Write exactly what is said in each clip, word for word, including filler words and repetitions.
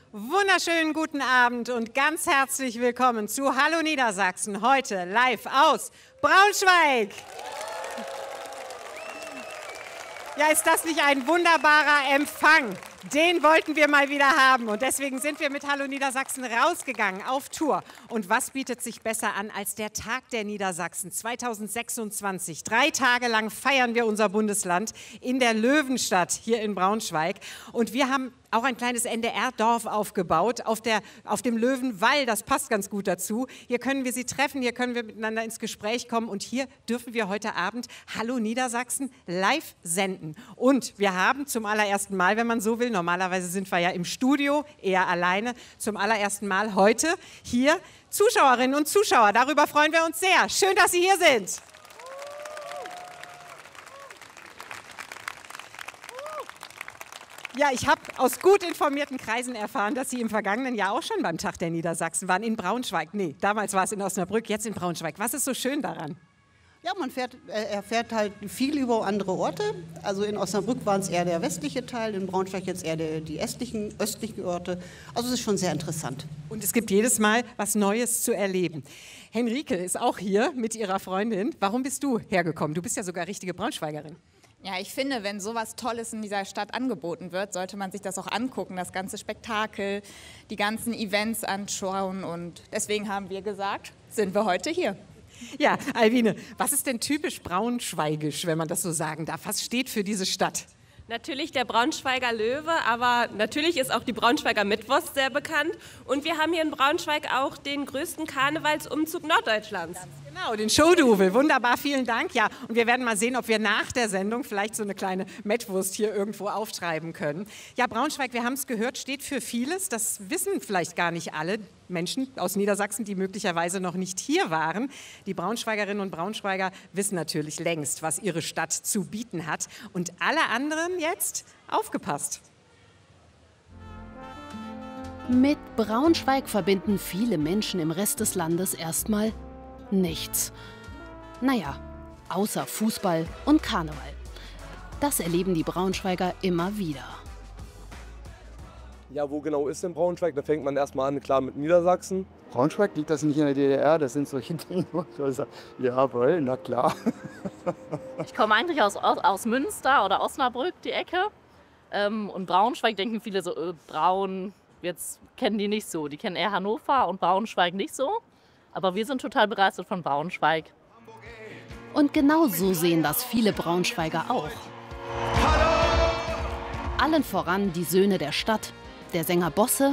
Wunderschönen guten Abend und ganz herzlich willkommen zu Hallo Niedersachsen, heute live aus Braunschweig. Ja, ist das nicht ein wunderbarer Empfang? Den wollten wir mal wieder haben und deswegen sind wir mit Hallo Niedersachsen rausgegangen auf Tour. Und was bietet sich besser an als der Tag der Niedersachsen zweitausendsechsundzwanzig? Drei Tage lang feiern wir unser Bundesland in der Löwenstadt hier in Braunschweig. Und wir haben auch ein kleines N D R-Dorf aufgebaut auf, der, auf dem Löwenwall. Das passt ganz gut dazu. Hier können wir Sie treffen, hier können wir miteinander ins Gespräch kommen und hier dürfen wir heute Abend Hallo Niedersachsen live senden. Und wir haben zum allerersten Mal, wenn man so will, normalerweise sind wir ja im Studio, eher alleine, zum allerersten Mal heute hier Zuschauerinnen und Zuschauer. Darüber freuen wir uns sehr. Schön, dass Sie hier sind. Ja, ich habe aus gut informierten Kreisen erfahren, dass Sie im vergangenen Jahr auch schon beim Tag der Niedersachsen waren, in Braunschweig. Nee, damals war es in Osnabrück, jetzt in Braunschweig. Was ist so schön daran? Ja, man fährt, äh, erfährt halt viel über andere Orte. Also in Osnabrück waren es eher der westliche Teil, in Braunschweig jetzt eher der, die östlichen, östlichen Orte. Also es ist schon sehr interessant. Und es gibt jedes Mal was Neues zu erleben. Henrike ist auch hier mit ihrer Freundin. Warum bist du hergekommen? Du bist ja sogar richtige Braunschweigerin. Ja, ich finde, wenn sowas Tolles in dieser Stadt angeboten wird, sollte man sich das auch angucken, das ganze Spektakel, die ganzen Events anschauen. Und deswegen haben wir gesagt, sind wir heute hier. Ja, Alwine, was ist denn typisch braunschweigisch, wenn man das so sagen darf? Was steht für diese Stadt? Natürlich der Braunschweiger Löwe, aber natürlich ist auch die Braunschweiger Mittwurst sehr bekannt. Und wir haben hier in Braunschweig auch den größten Karnevalsumzug Norddeutschlands. Genau, den Showduvel. Wunderbar, vielen Dank. Ja, und wir werden mal sehen, ob wir nach der Sendung vielleicht so eine kleine Mettwurst hier irgendwo auftreiben können. Ja, Braunschweig, wir haben es gehört, steht für vieles. Das wissen vielleicht gar nicht alle Menschen aus Niedersachsen, die möglicherweise noch nicht hier waren. Die Braunschweigerinnen und Braunschweiger wissen natürlich längst, was ihre Stadt zu bieten hat. Und alle anderen jetzt aufgepasst. Mit Braunschweig verbinden viele Menschen im Rest des Landes erstmal nichts. Naja, außer Fußball und Karneval. Das erleben die Braunschweiger immer wieder. Ja, wo genau ist denn Braunschweig? Da fängt man erstmal an, klar, mit Niedersachsen. Braunschweig, liegt das nicht in der D D R? Das sind solche Dinge. Jawohl, na klar. Ich komme eigentlich aus, aus Münster oder Osnabrück, die Ecke. Ähm, und Braunschweig denken viele so, äh, Braun, jetzt kennen die nicht so. Die kennen eher Hannover und Braunschweig nicht so. Aber wir sind total begeistert von Braunschweig. Und genau so sehen das viele Braunschweiger auch. Allen voran die Söhne der Stadt, der Sänger Bosse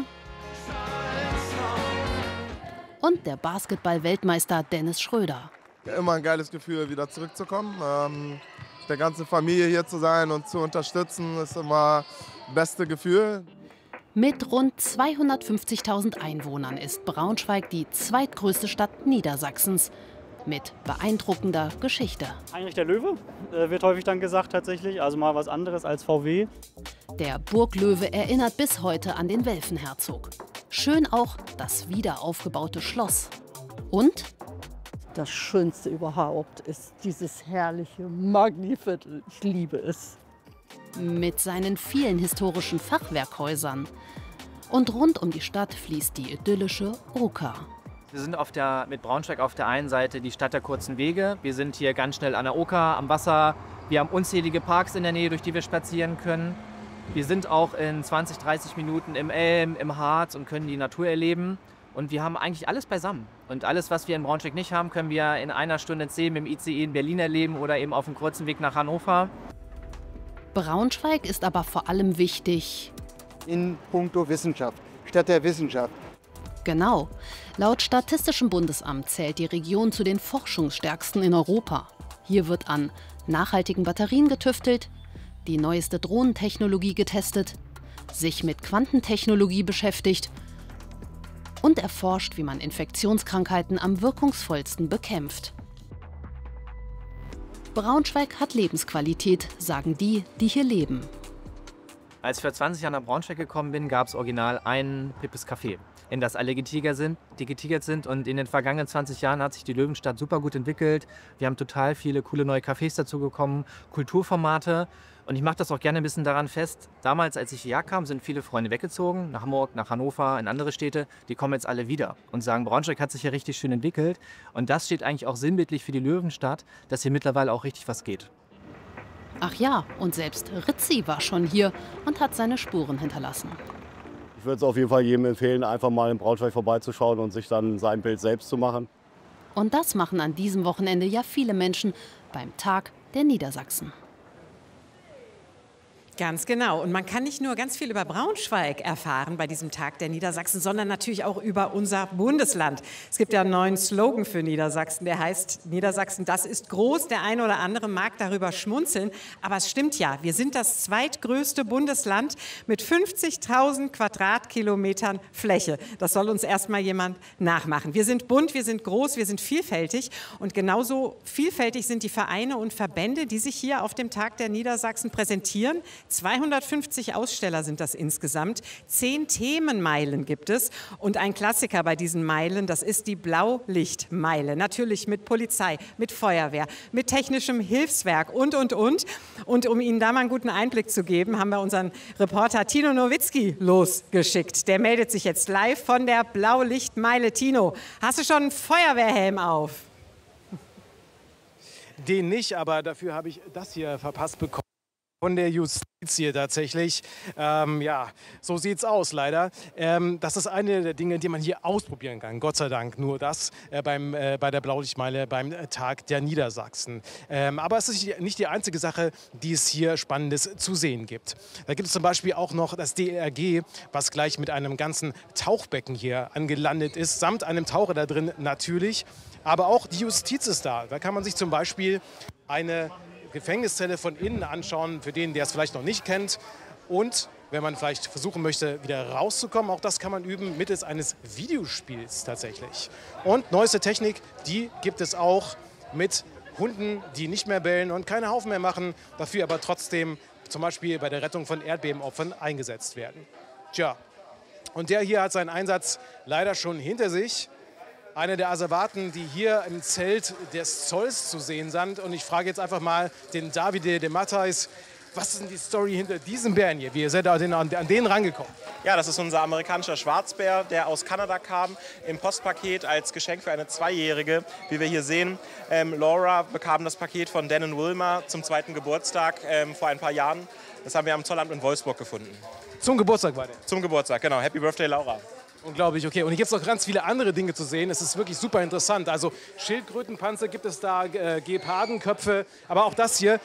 und der Basketball-Weltmeister Dennis Schröder. Immer ein geiles Gefühl, wieder zurückzukommen. Ähm, der ganze Familie hier zu sein und zu unterstützen, ist immer das beste Gefühl. Mit rund zweihundertfünfzigtausend Einwohnern ist Braunschweig die zweitgrößte Stadt Niedersachsens. Mit beeindruckender Geschichte. Heinrich der Löwe äh, wird häufig dann gesagt tatsächlich, also mal was anderes als V W. Der Burglöwe erinnert bis heute an den Welfenherzog. Schön auch das wiederaufgebaute Schloss. Und? Das Schönste überhaupt ist dieses herrliche Magni-Viertel. Ich liebe es. Mit seinen vielen historischen Fachwerkhäusern. Und rund um die Stadt fließt die idyllische Oker. Wir sind auf der, mit Braunschweig auf der einen Seite die Stadt der kurzen Wege. Wir sind hier ganz schnell an der Oker, am Wasser. Wir haben unzählige Parks in der Nähe, durch die wir spazieren können. Wir sind auch in zwanzig, dreißig Minuten im Elm, im Harz und können die Natur erleben. Und wir haben eigentlich alles beisammen. Und alles, was wir in Braunschweig nicht haben, können wir in einer Stunde zehn mit dem I C E in Berlin erleben oder eben auf dem kurzen Weg nach Hannover. Braunschweig ist aber vor allem wichtig in puncto Wissenschaft, Stadt der Wissenschaft. Genau. Laut Statistischem Bundesamt zählt die Region zu den forschungsstärksten in Europa. Hier wird an nachhaltigen Batterien getüftelt, die neueste Drohnentechnologie getestet, sich mit Quantentechnologie beschäftigt und erforscht, wie man Infektionskrankheiten am wirkungsvollsten bekämpft. Braunschweig hat Lebensqualität, sagen die, die hier leben. Als ich vor zwanzig Jahren nach Braunschweig gekommen bin, gab es original ein hippes Café, in das alle getigert sind, die getigert sind. Und in den vergangenen zwanzig Jahren hat sich die Löwenstadt super gut entwickelt. Wir haben total viele coole neue Cafés dazu bekommen, Kulturformate. Und ich mache das auch gerne ein bisschen daran fest. Damals, als ich hierher kam, sind viele Freunde weggezogen, nach Hamburg, nach Hannover, in andere Städte. Die kommen jetzt alle wieder und sagen, Braunschweig hat sich ja richtig schön entwickelt. Und das steht eigentlich auch sinnbildlich für die Löwenstadt, dass hier mittlerweile auch richtig was geht. Ach ja, und selbst Ritzi war schon hier und hat seine Spuren hinterlassen. Ich würde es auf jeden Fall jedem empfehlen, einfach mal in Braunschweig vorbeizuschauen und sich dann sein Bild selbst zu machen. Und das machen an diesem Wochenende ja viele Menschen beim Tag der Niedersachsen. Ganz genau. Und man kann nicht nur ganz viel über Braunschweig erfahren bei diesem Tag der Niedersachsen, sondern natürlich auch über unser Bundesland. Es gibt ja einen neuen Slogan für Niedersachsen, der heißt Niedersachsen, das ist groß. Der eine oder andere mag darüber schmunzeln, aber es stimmt ja. Wir sind das zweitgrößte Bundesland mit fünfzigtausend Quadratkilometern Fläche. Das soll uns erstmal jemand nachmachen. Wir sind bunt, wir sind groß, wir sind vielfältig und genauso vielfältig sind die Vereine und Verbände, die sich hier auf dem Tag der Niedersachsen präsentieren. zweihundertfünfzig Aussteller sind das insgesamt, zehn Themenmeilen gibt es und ein Klassiker bei diesen Meilen, das ist die Blaulichtmeile. Natürlich mit Polizei, mit Feuerwehr, mit technischem Hilfswerk und, und, und. Und um Ihnen da mal einen guten Einblick zu geben, haben wir unseren Reporter Tino Nowitzki losgeschickt. Der meldet sich jetzt live von der Blaulichtmeile. Tino, hast du schon einen Feuerwehrhelm auf? Den nicht, aber dafür habe ich das hier verpasst bekommen. Von der Justiz hier tatsächlich. Ähm, ja, so sieht's aus leider. Ähm, das ist eine der Dinge, die man hier ausprobieren kann. Gott sei Dank nur das äh, beim, äh, bei der Blaulichtmeile beim Tag der Niedersachsen. Ähm, aber es ist nicht die einzige Sache, die es hier Spannendes zu sehen gibt. Da gibt es zum Beispiel auch noch das D L R G, was gleich mit einem ganzen Tauchbecken hier angelandet ist, samt einem Taucher da drin natürlich. Aber auch die Justiz ist da. Da kann man sich zum Beispiel eine Gefängniszelle von innen anschauen, für den, der es vielleicht noch nicht kennt. Und wenn man vielleicht versuchen möchte, wieder rauszukommen, auch das kann man üben mittels eines Videospiels tatsächlich. Und neueste Technik, die gibt es auch mit Hunden, die nicht mehr bellen und keine Haufen mehr machen, dafür aber trotzdem zum Beispiel bei der Rettung von Erdbebenopfern eingesetzt werden. Tja, und der hier hat seinen Einsatz leider schon hinter sich. Einer der Asservaten, die hier im Zelt des Zolls zu sehen sind. Und ich frage jetzt einfach mal den Davide de Matthijs, was ist denn die Story hinter diesem Bären hier? Wie seid ihr an, an den rangekommen? Ja, das ist unser amerikanischer Schwarzbär, der aus Kanada kam, im Postpaket als Geschenk für eine Zweijährige. Wie wir hier sehen, ähm, Laura bekam das Paket von Dan und Wilma zum zweiten Geburtstag ähm, vor ein paar Jahren. Das haben wir am Zollamt in Wolfsburg gefunden. Zum Geburtstag war der? Zum Geburtstag, genau. Happy Birthday, Laura. Unglaublich, okay. Und hier gibt es noch ganz viele andere Dinge zu sehen. Es ist wirklich super interessant. Also Schildkrötenpanzer gibt es da, äh, Gepardenköpfe. Aber auch das hier